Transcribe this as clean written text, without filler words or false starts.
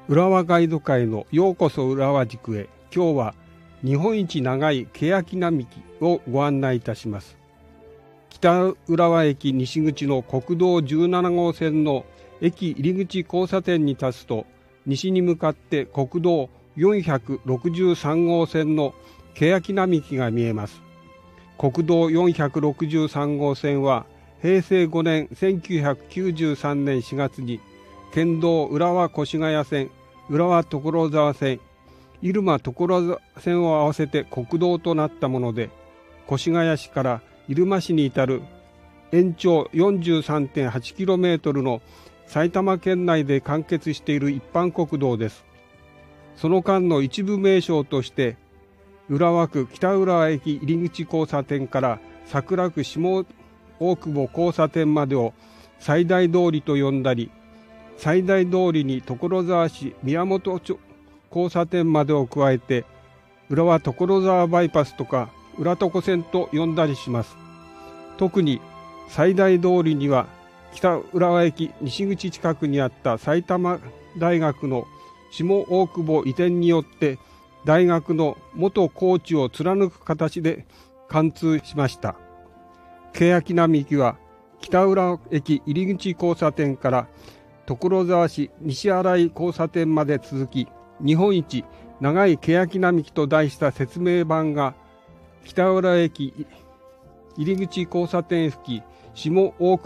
浦和ガイド会のようこそ浦和宿へ。今日は日本一長い欅並木をご案内いたします。北浦和駅西口の国道17号線の駅入口交差点に立つと、西に向かって国道463号線の欅並木が見えます。国道463号線は平成5年1993年4月に県道浦和越谷線、浦和所沢線、入間所沢線を合わせて国道となったもので、越谷市から入間市に至る延長 43.8km の埼玉県内で完結している一般国道です。その間の一部名称として、浦和区北浦和駅入口交差点から桜区下大久保交差点までを最大通りと呼んだり、最大通りに所沢市宮本町交差点までを加えて、浦和所沢バイパスとか浦床線と呼んだりします。特に最大通りには北浦和駅西口近くにあった埼玉大学の下大久保移転によって大学の元校地を貫く形で貫通しました。欅並木は北浦和駅入口交差点から所沢市西新井交差点まで続き、日本一長い欅並木と題した説明板が北浦和駅入口交差点付近下大久